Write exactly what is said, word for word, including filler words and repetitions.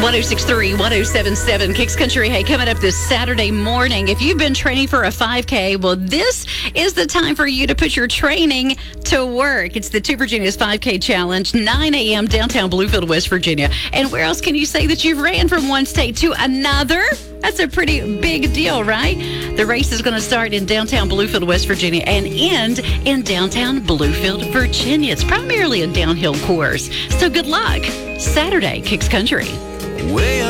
one oh six point three, one oh seven point seven Kicks Country. Hey, coming up this Saturday morning, if you've been training for a five K, well, this is the time for you to put your training to work. It's the Two Virginias five K Challenge, nine a.m. downtown Bluefield, West Virginia. And where else can you say that you've ran from one state to another? That's a pretty big deal, right? The race is going to start in downtown Bluefield, West Virginia, and end in downtown Bluefield, Virginia. It's primarily a downhill course. So good luck. Saturday, Kicks Country. Way